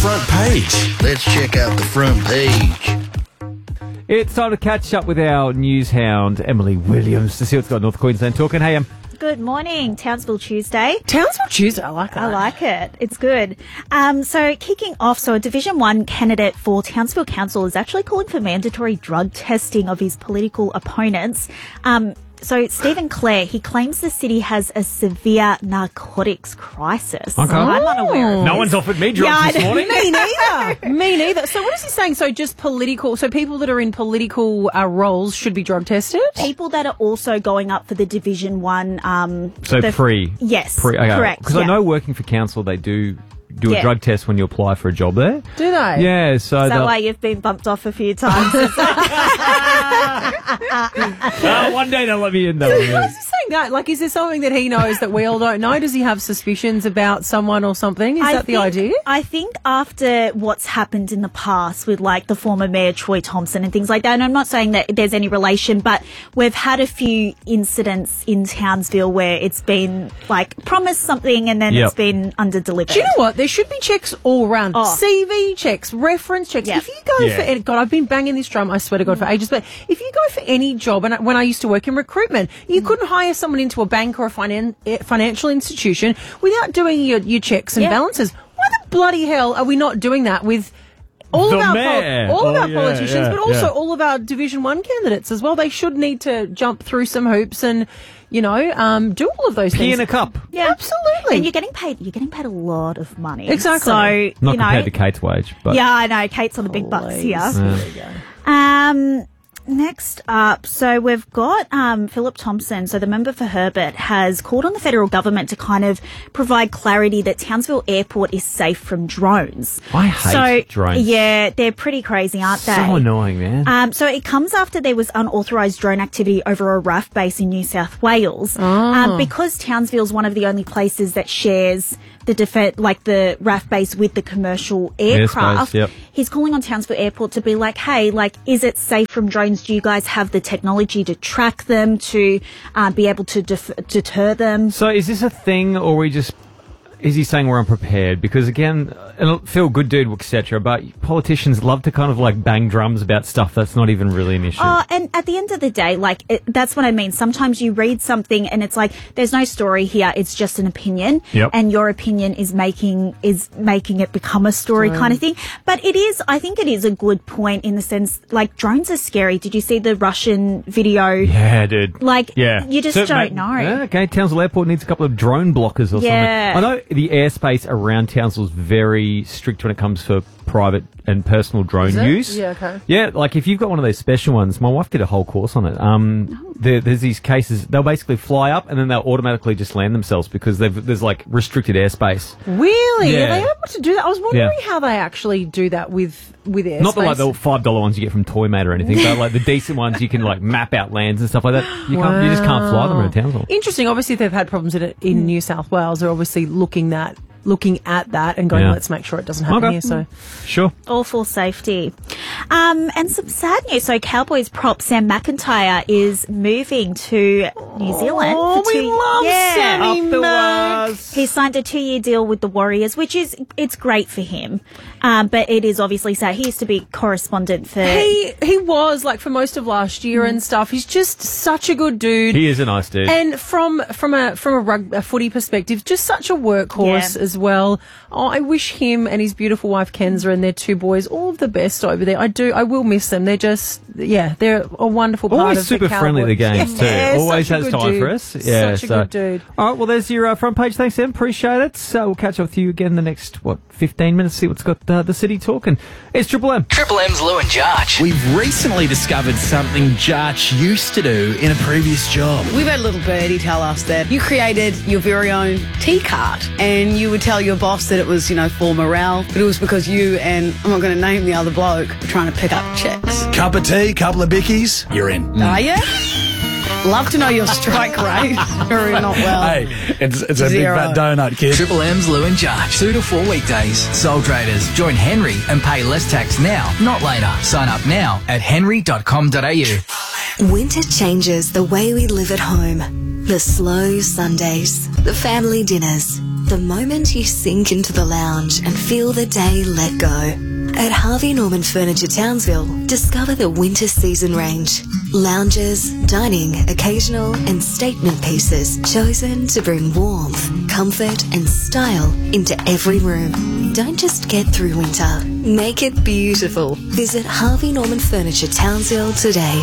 front page. Let's check out the front page. It's time to catch up with our news hound, Emily Williams, to see what's got North Queensland talking. Hey, Good morning, Townsville Tuesday. Townsville Tuesday, I like that. I like it. It's good. So kicking off, a Division 1 candidate for Townsville Council is actually calling for mandatory drug testing of his political opponents. So Stephen Clare, he claims the city has a severe narcotics crisis. Okay. I'm unaware of no this. one's offered me drugs this morning. Me neither. Me neither. So what is he saying? So just political, so people that are in political roles should be drug tested? People that are also going up for the Division 1... Yes, correct. Because I know working for council, they do a drug test when you apply for a job there. Do they? So Yeah. is that why you've been bumped off a few times? One day they'll let me in, though. Why is he saying that? Like, is there something that he knows that we all don't know? Does he have suspicions about someone or something? Is that the idea? I think after what's happened in the past with, like, the former Mayor Troy Thompson and things like that, and I'm not saying that there's any relation, but we've had a few incidents in Townsville where it's been, like, promised something and then it's been under-delivered. Do you know what? There should be checks all around. CV checks, reference checks. Yep. If you go for any, God, I've been banging this drum, I swear to God, for ages, but if you go for any job, and when I used to work in recruitment, you couldn't hire someone into a bank or a financial institution without doing your checks and balances. Why the bloody hell are we not doing that with all of our politicians, but also all of our Division 1 candidates as well? They should need to jump through some hoops and, do all of those things. Pee in a cup. Yeah, absolutely. And you're getting paid a lot of money. Exactly. So, Not compared to Kate's wage. But yeah, I know. Kate's on the big bucks here. There we go. Next up, so we've got Philip Thompson, so the member for Herbert, has called on the federal government to kind of provide clarity that Townsville Airport is safe from drones. I hate drones. Yeah, they're pretty crazy, aren't they? So annoying, man. So it comes after there was unauthorised drone activity over a RAF base in New South Wales. Because Townsville's one of the only places that shares the RAF base with the commercial aircraft. Airspace, He's calling on Townsville Airport to be like, hey, is it safe from drones? Do you guys have the technology to track them, to be able to deter them? So is this a thing, or is he saying we're unprepared? Because again, feel good dude, etc. But politicians love to kind of bang drums about stuff that's not even really an issue. And at the end of the day, that's what I mean. Sometimes you read something and it's like, there's no story here. It's just an opinion. Yep. And your opinion is making it become a story kind of thing. But I think it is a good point in the sense, drones are scary. Did you see the Russian video? Yeah, dude. You just don't know. Yeah, okay, Townsville Airport needs a couple of drone blockers or something. I know the airspace around Townsville is very strict when it comes for private and personal drone use. Yeah, okay. Yeah, if you've got one of those special ones, my wife did a whole course on it. There's these cases, they'll basically fly up and then they'll automatically just land themselves because there's restricted airspace. Really? Yeah. Are they able to do that? I was wondering how they actually do that with airspace. Not the $5 ones you get from Toymate or anything, but the decent ones you can map out lands and stuff like that. You just can't fly them around Townsville. Interesting. Obviously, if they've had problems in New South Wales, they're obviously looking at that and going, let's make sure it doesn't happen here. So, sure. All for safety. And some sad news. So Cowboys prop Sam McIntyre is moving to New Zealand. Oh, we love Sammy Mac. He signed a 2-year deal with the Warriors, it's great for him. But it is obviously sad. He used to be correspondent for... He was, for most of last year and stuff. He's just such a good dude. He is a nice dude. And from a footy perspective, just such a workhorse as well. Oh, I wish him and his beautiful wife Kenza and their 2 boys all of the best over there. I will miss them. They're just, they're a wonderful part Always of super the Cowboys. friendly at the games too. Always has time dude. for us. Yeah, such a good dude. All right, well, there's your front page. Thanks, Em. Appreciate it. So we'll catch up with you again in the next 15 minutes. See what's got the city talking. It's Triple M. Triple M's Lou and Jarch. We've recently discovered something Jarch used to do in a previous job. We've had a little birdie tell us that you created your very own tea cart and you would tell your boss that it was, for morale, but it was because you and, I'm not going to name the other bloke, were trying to pick up checks. Cup of tea, couple of bickies, you're in. Are you? Love to know your strike rate. Or not well. Hey, it's a big Zero. fat donut, kid. Triple M's Lou and Jarch. 2 to 4 weekdays. Sole traders. Join Henry and pay less tax now, not later. Sign up now at henry.com.au. Winter changes the way we live at home. The slow Sundays, the family dinners, The moment you sink into the lounge and feel the day let go. At Harvey Norman Furniture Townsville, discover the winter season range. Lounges, dining, occasional and statement pieces chosen to bring warmth, comfort and style into every room. Don't just get through winter, make it beautiful. Visit Harvey Norman Furniture Townsville today.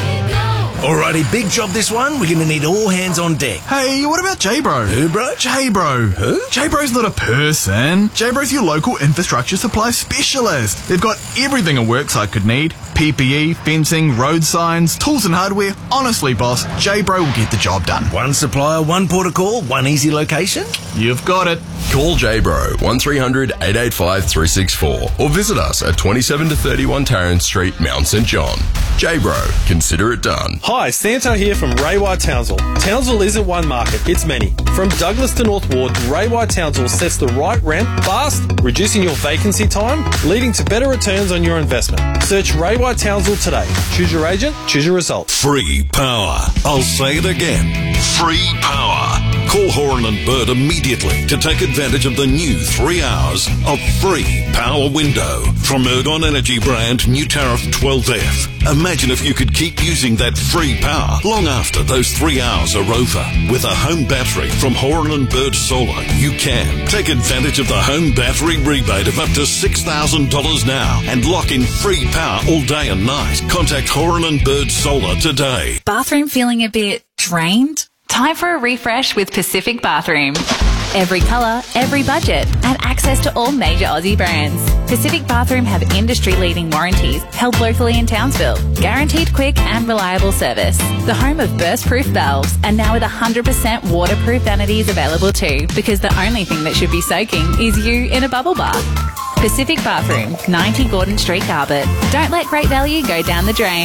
Alrighty, big job this one. We're going to need all hands on deck. Hey, what about J-Bro? Who, bro? J-Bro. Who? J-Bro's not a person. J-Bro's your local infrastructure supply specialist. They've got everything a worksite could need. PPE, fencing, road signs, tools and hardware. Honestly, boss, J-Bro will get the job done. One supplier, one port of call, one easy location. You've got it. Call J-Bro 1300 885 364 or visit us at 27 to 31 Tarrant Street, Mount St John. J-Bro, consider it done. Hi, Santo here from Ray White Townsville. Townsville isn't one market, it's many. From Douglas to North Ward, Ray White Townsville sets the right rent fast, reducing your vacancy time, leading to better returns on your investment. Search Ray White Townsville today. Choose your agent, choose your result. Free power. I'll say it again. Free power. Call Horan and Bird immediately to take advantage of the new 3 hours of free power window from Ergon Energy brand new tariff 12F. Imagine if you could keep using that free power long after those 3 hours are over. With a home battery from Horan and Bird Solar, you can take advantage of the home battery rebate of up to $6,000 now and lock in free power all day and night. Contact Horan and Bird Solar today. Bathroom feeling a bit drained? Time for a refresh with Pacific Bathroom. Every colour, every budget, and access to all major Aussie brands. Pacific Bathroom have industry-leading warranties held locally in Townsville. Guaranteed quick and reliable service. The home of burst-proof valves, and now with 100% waterproof vanities available too, because the only thing that should be soaking is you in a bubble bath. Pacific Bathroom, 90 Gordon Street, Garbett. Don't let great value go down the drain.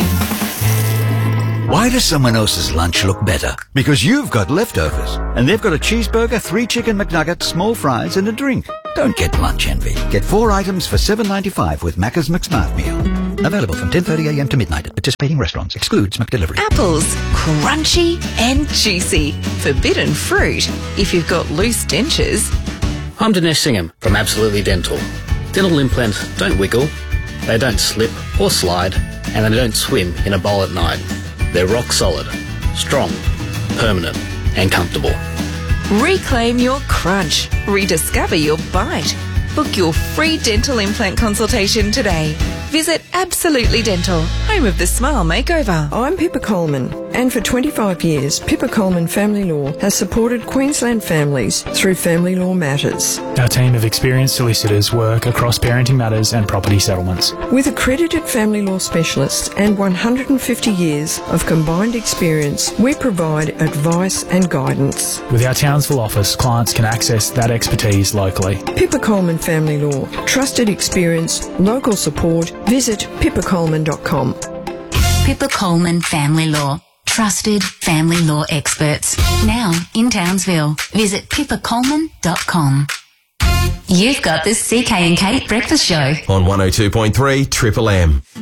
Why does someone else's lunch look better? Because you've got leftovers, and they've got a cheeseburger, 3 chicken McNuggets, small fries, and a drink. Don't get lunch envy. Get 4 items for $7.95 with Macca's McSmart Meal. Available from 10:30 a.m. to midnight at participating restaurants. Excludes McDelivery. Apples, crunchy and juicy. Forbidden fruit if you've got loose dentures. I'm Dinesh Singham from Absolutely Dental. Dental implants don't wiggle, they don't slip or slide, and they don't swim in a bowl at night. They're rock solid, strong, permanent, and comfortable. Reclaim your crunch. Rediscover your bite. Book your free dental implant consultation today. Visit Absolutely Dental, home of the Smile Makeover. I'm Pippa Coleman, and for 25 years, Pippa Coleman Family Law has supported Queensland families through family law matters. Our team of experienced solicitors work across parenting matters and property settlements. With accredited family law specialists and 150 years of combined experience, we provide advice and guidance. With our Townsville office, clients can access that expertise locally. Pippa Coleman Family Law. Trusted experience, local support. Visit pippacoleman.com. Pippa Coleman Family Law. Trusted family law experts. Now in Townsville. Visit pippacoleman.com. You've got the CK and Kate Breakfast Show on 102.3 Triple M.